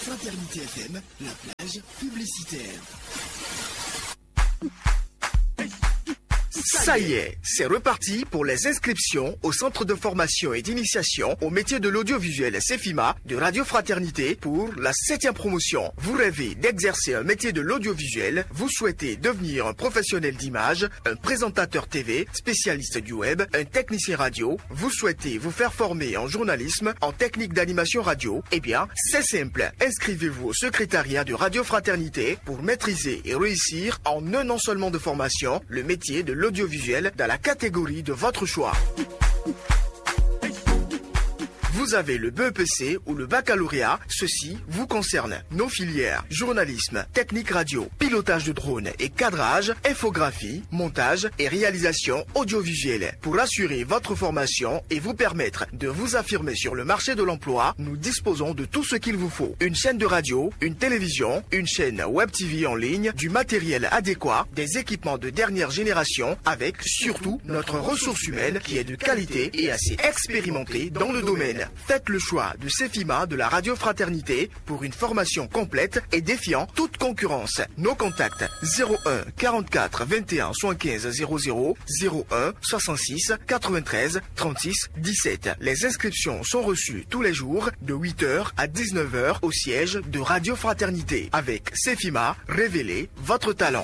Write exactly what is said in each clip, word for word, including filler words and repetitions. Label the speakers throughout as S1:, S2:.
S1: Fraternité F M, la plage publicitaire.
S2: Ça y est, c'est reparti pour les inscriptions au centre de formation et d'initiation au métier de l'audiovisuel CEFIMA de Radio Fraternité pour la septième promotion. Vous rêvez d'exercer un métier de l'audiovisuel, vous souhaitez devenir un professionnel d'image, un présentateur T V, spécialiste du web, un technicien radio, vous souhaitez vous faire former en journalisme, en technique d'animation radio, eh bien, c'est simple. Inscrivez-vous au secrétariat de Radio Fraternité pour maîtriser et réussir en un an seulement de formation le métier de l'audiovisuel dans la catégorie de votre choix. Vous avez le B E P C ou le baccalauréat, ceci vous concerne. Nos filières, journalisme, technique radio, pilotage de drone et cadrage, infographie, montage et réalisation audiovisuelle. Pour assurer votre formation et vous permettre de vous affirmer sur le marché de l'emploi, nous disposons de tout ce qu'il vous faut. Une chaîne de radio, une télévision, une chaîne web T V en ligne, du matériel adéquat, des équipements de dernière génération avec surtout notre ressource humaine qui est de qualité et assez expérimentée dans le domaine. Faites le choix de CEFIMA de la Radio Fraternité pour une formation complète et défiant toute concurrence. Nos contacts zéro un quarante-quatre vingt et un soixante-quinze zéro zéro, zéro un soixante-six quatre-vingt-treize trente-six dix-sept. Les inscriptions sont reçues tous les jours de huit heures à dix-neuf heures au siège de Radio Fraternité. Avec CEFIMA, révélez votre talent.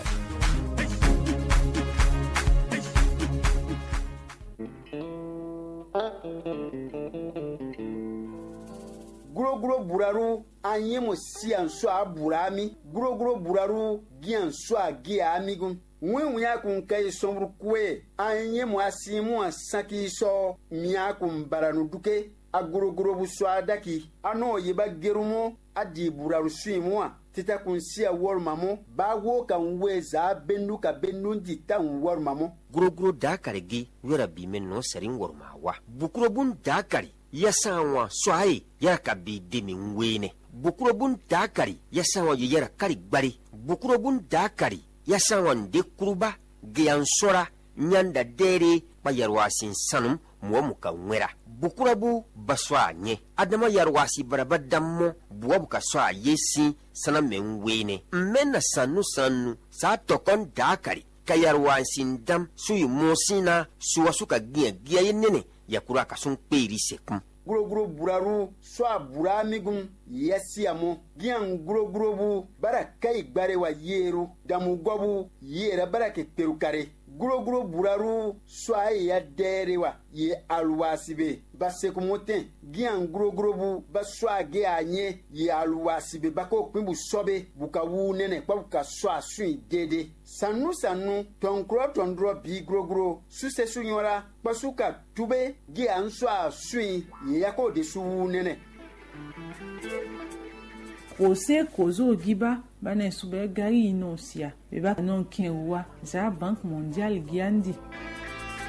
S3: Guro buraru anyemo si anso aburami guro guro buraru gi anso agi amigun wen wen akun kai sombru kwe anyemo asimu asaki so mi akun baranu duke aguro guro buso adaki ano yeba gerumo adi buraru suimwa tita kun si awor mamo bawo kan weza bendu ka bendundi tan wor mamo
S4: guro guro dakare gi wera bi men no serin wor mawa bukuro bun dakari yasanwa swai yara kabi demi wene bukuro bun dakari yasanwa yara kari gbari bukuro bun dakari yasanwa de kuruba giansora nyanda dere bayarwasin sanum muamuka nwera bukuro bu baswa nye adama yarwasi barabadammo buabuka swa yesi sanamen wene mena sanu sanu sa tokon dakari kayarwasin dam suyu mosina suwasuka gia gia yenene yakura kasun peri sekum
S3: guro guro buraru so abura migum yasiamo gian guro guro bu bara kai gbare wa yeru damu gobu yera bara ke perukare guro guro buraru so ya dere wa ye alwasibe basekumoten gian guro guro bu baso age anye ye alwasibe bako kwimbu sobe bukawu nene kwa buka so asun dede sanu sanu tonkro tondro bi guro guro suse sunyora basuka tube gia anso asun ye yako de su nene
S5: Kose kozo giba bana sube gari inosia beba non kenwa za bank mondial giandi